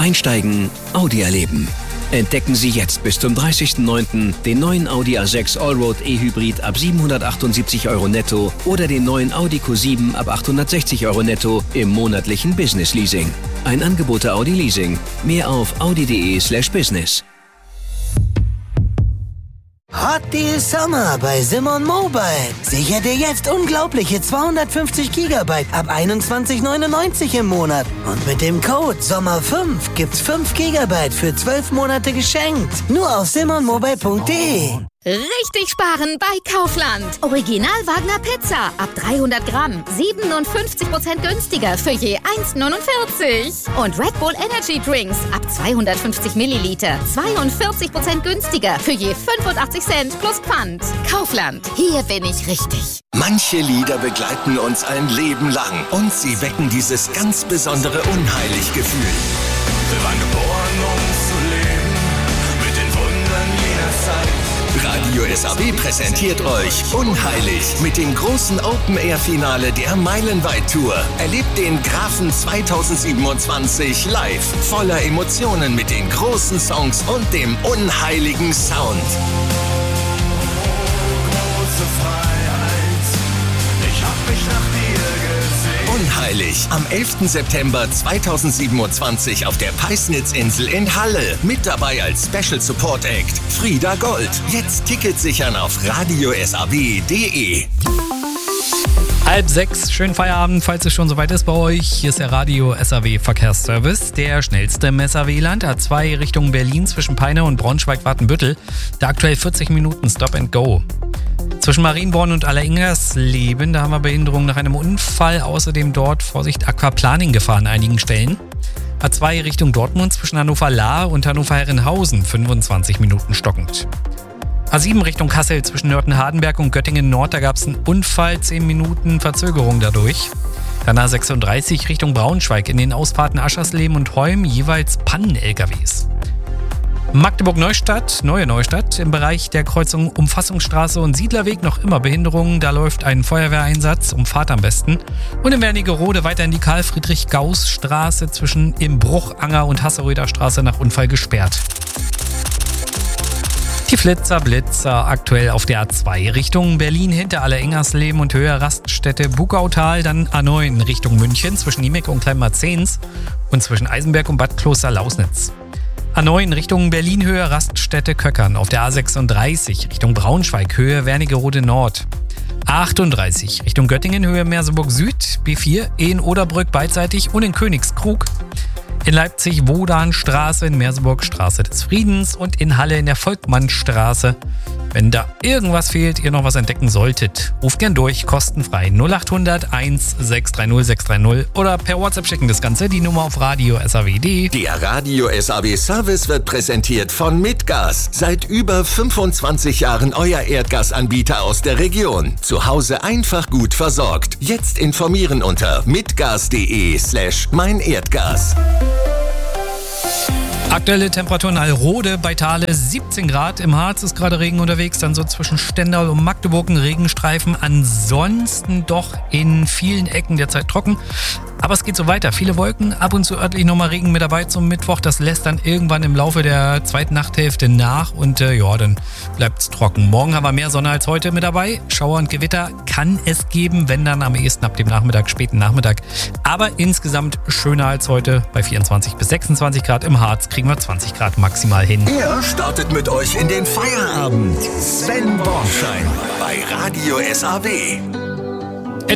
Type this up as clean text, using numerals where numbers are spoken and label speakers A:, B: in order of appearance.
A: Einsteigen, Audi erleben. Entdecken Sie jetzt bis zum 30.09. den neuen Audi A6 Allroad E-Hybrid ab 778 € netto oder den neuen Audi Q7 ab 860 € netto im monatlichen Business Leasing. Ein Angebot der Audi Leasing. Mehr auf audi.de/business.
B: Hot Deal Summer bei Simon Mobile. Sichere dir jetzt unglaubliche 250 GB ab 21,99 im Monat. Und mit dem Code SOMMER5 gibt's 5 GB für 12 Monate geschenkt. Nur auf simonmobile.de.
C: Richtig sparen bei Kaufland. Original Wagner Pizza ab 300 Gramm. 57% günstiger für je 1,49. Und Red Bull Energy Drinks ab 250 Milliliter. 42% günstiger für je 85 Cent plus Pfand. Kaufland, hier bin ich richtig.
D: Manche Lieder begleiten uns ein Leben lang und sie wecken dieses ganz besondere Unheilig-Gefühl.
E: Wir waren geboren, um zu leben, mit den Wundern jener Zeit.
D: Radio SAW präsentiert euch Unheilig mit dem großen Open-Air-Finale der Meilenweit-Tour. Erlebt den Grafen 2027 live, voller Emotionen mit den großen Songs und dem unheiligen Sound.
E: Große Freiheit, ich hab mich nach dir gesehen.
D: Unheilig am 11. September 2027 auf der Peisnitzinsel in Halle. Mit dabei als Special Support Act Frieda Gold. Jetzt Tickets sichern auf radiosaw.de.
F: 5:30, schönen Feierabend, falls es schon soweit ist bei euch. Hier ist der Radio SAW Verkehrsservice, der schnellste im SAW-Land. A2 Richtung Berlin zwischen Peine und Braunschweig-Watenbüttel. Da aktuell 40 Minuten Stop and Go. Zwischen Marienborn und Alleringersleben, da haben wir Behinderungen nach einem Unfall. Außerdem dort, Vorsicht, Aquaplaning-Gefahr an einigen Stellen. A2 Richtung Dortmund zwischen Hannover-Lahr und Hannover-Herrenhausen, 25 Minuten stockend. A7 Richtung Kassel zwischen Nörten-Hardenberg und Göttingen-Nord, da gab es einen Unfall, 10 Minuten Verzögerung dadurch. Dann A36 Richtung Braunschweig in den Ausfahrten Aschersleben und Holm, jeweils Pannen-LKWs. Magdeburg-Neustadt, Neue Neustadt, im Bereich der Kreuzung Umfassungsstraße und Siedlerweg noch immer Behinderungen. Da läuft ein Feuerwehreinsatz, umfahrt am besten. Und in Wernigerode weiter in die Karl-Friedrich-Gauss-Straße zwischen Imbruch-Anger und Hasseröder Straße nach Unfall gesperrt. Die Blitzer aktuell auf der A2 Richtung Berlin hinter Alleringersleben und Höhe Raststätte Bugautal, dann A9 Richtung München zwischen Niemek und Kleinmarzens und zwischen Eisenberg und Bad Kloster-Lausnitz. A9 Richtung Berlin Höhe Raststätte Köckern auf der A36 Richtung Braunschweig Höhe Wernigerode Nord. A38 Richtung Göttingen Höhe Merseburg Süd, B4 in Oderbrück beidseitig und in Königskrug. In Leipzig Wodanstraße, in Merseburg Straße des Friedens und in Halle in der Volkmannstraße. Wenn da irgendwas fehlt, ihr noch was entdecken solltet, ruft gern durch, kostenfrei 0800 1630 630 oder per WhatsApp schicken das Ganze, die Nummer auf radiosaw.de.
D: Der Radio SAW Service wird präsentiert von Mitgas. Seit über 25 Jahren euer Erdgasanbieter aus der Region. Zu Hause einfach gut versorgt. Jetzt informieren unter mitgas.de/meinerdgas.
F: Aktuelle Temperaturen Alrode bei Thale 17 Grad. Im Harz ist gerade Regen unterwegs, dann so zwischen Stendal und Magdeburg ein Regenstreifen. Ansonsten doch in vielen Ecken derzeit trocken. Aber es geht so weiter. Viele Wolken, ab und zu örtlich nochmal Regen mit dabei zum Mittwoch. Das lässt dann irgendwann im Laufe der zweiten Nachthälfte nach und dann bleibt es trocken. Morgen haben wir mehr Sonne als heute mit dabei. Schauer und Gewitter kann es geben, wenn dann am ehesten ab dem Nachmittag, späten Nachmittag. Aber insgesamt schöner als heute. Bei 24 bis 26 Grad im Harz kriegen wir 20 Grad maximal hin.
D: Er startet mit euch in den Feierabend. Sven Bornschein bei Radio SAW.